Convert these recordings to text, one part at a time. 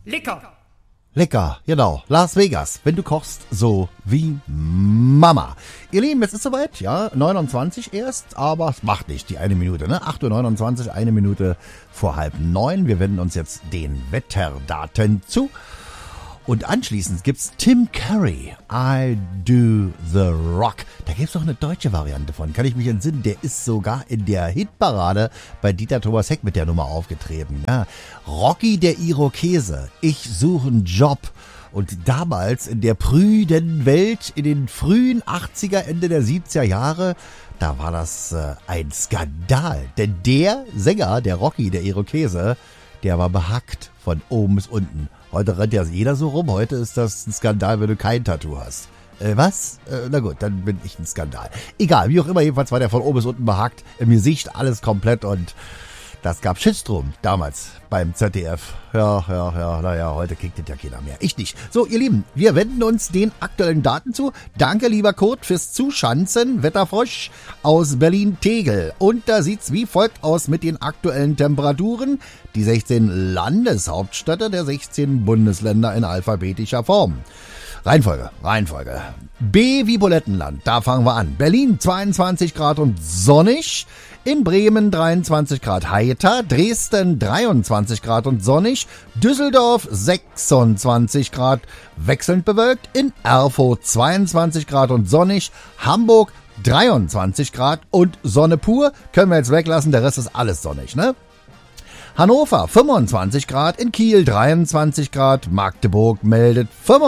Lecker. Lecker, genau. Las Vegas, wenn du kochst, so wie Mama. Ihr Lieben, es ist soweit, ja, 29 erst, aber es macht nicht, die eine Minute, ne? 8:29 Uhr, eine Minute vor 8:30. Wir wenden uns jetzt den Wetterdaten zu. Und anschließend gibt's Tim Curry, I Do The Rock. Da gibt's auch eine deutsche Variante von, kann ich mich entsinnen. Der ist sogar in der Hitparade bei Dieter Thomas Heck mit der Nummer aufgetreten. Ja. Rocky der Irokese, ich suche einen Job. Und damals in der prüden Welt, in den frühen 80er, Ende der 70er Jahre, da war das ein Skandal. Denn der Sänger, der Rocky der Irokese, der war behackt von oben bis unten. Heute rennt ja jeder so rum. Heute ist das ein Skandal, wenn du kein Tattoo hast. Was? Na gut, dann bin ich ein Skandal. Egal, wie auch immer, jedenfalls war der von oben bis unten behackt. Im Gesicht alles komplett und das gab Shitstorm damals beim ZDF. Ja, naja, heute kickt das ja keiner mehr. Ich nicht. So, ihr Lieben, wir wenden uns den aktuellen Daten zu. Danke, lieber Kurt, fürs Zuschanzen. Wetterfrosch aus Berlin-Tegel. Und da sieht's wie folgt aus mit den aktuellen Temperaturen. Die 16 Landeshauptstädte der 16 Bundesländer in alphabetischer Form. Reihenfolge. B wie Bulettenland, da fangen wir an. Berlin 22 Grad und sonnig. In Bremen 23 Grad heiter, Dresden 23 Grad und sonnig, Düsseldorf 26 Grad wechselnd bewölkt, in Erfurt 22 Grad und sonnig, Hamburg 23 Grad und Sonne pur, können wir jetzt weglassen, der Rest ist alles sonnig, ne? Hannover 25 Grad, in Kiel 23 Grad, Magdeburg meldet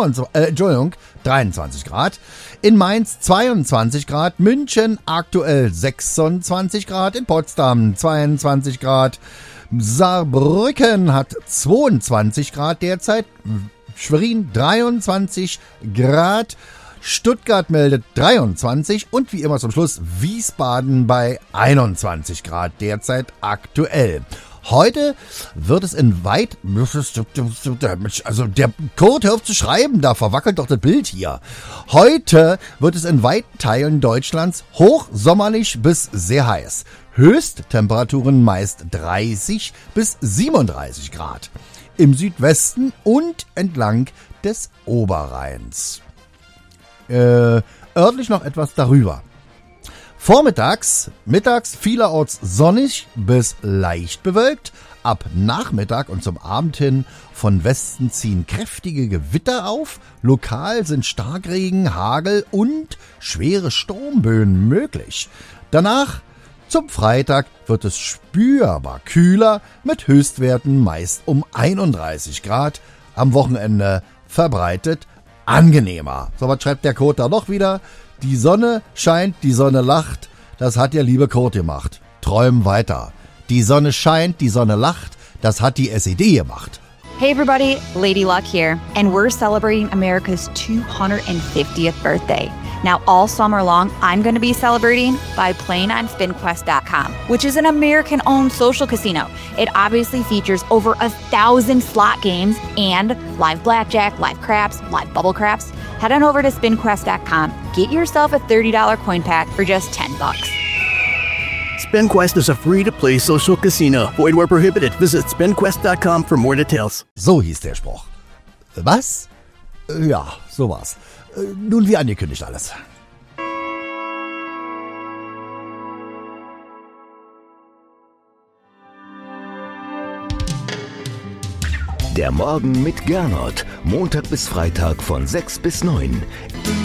23 Grad, in Mainz 22 Grad, München aktuell 26 Grad, in Potsdam 22 Grad, Saarbrücken hat 22 Grad derzeit, Schwerin 23 Grad, Stuttgart meldet 23 und wie immer zum Schluss Wiesbaden bei 21 Grad derzeit aktuell. Heute wird es in also der Code hört auf zu schreiben, da verwackelt doch das Bild hier. Heute wird es in weiten Teilen Deutschlands hochsommerlich bis sehr heiß. Höchsttemperaturen meist 30 bis 37 Grad. Im Südwesten und entlang des Oberrheins. Örtlich noch etwas darüber. Vormittags, mittags vielerorts sonnig bis leicht bewölkt. Ab Nachmittag und zum Abend hin von Westen ziehen kräftige Gewitter auf. Lokal sind Starkregen, Hagel und schwere Sturmböen möglich. Danach, zum Freitag, wird es spürbar kühler mit Höchstwerten meist um 31 Grad. Am Wochenende verbreitet angenehmer. So, was schreibt der Code da noch wieder? Die Sonne scheint, die Sonne lacht, das hat der liebe Kurt gemacht. Träum weiter. Die Sonne scheint, die Sonne lacht, das hat die SED gemacht. Hey everybody, Lady Luck here, and we're celebrating America's 250th birthday. Now all summer long, I'm going to be celebrating by playing on SpinQuest.com, which is an American-owned social casino. It obviously features over 1,000 slot games and live blackjack, live craps, live bubble craps. Head on over to SpinQuest.com, get yourself a $30 coin pack for just $10. SpinQuest is a free-to-play social casino. Void where prohibited. Visit SpinQuest.com for more details. So hieß der Spruch. Was? Ja, so war's. Nun wie angekündigt alles. Der Morgen mit Gernot. Montag bis Freitag von 6 bis 9.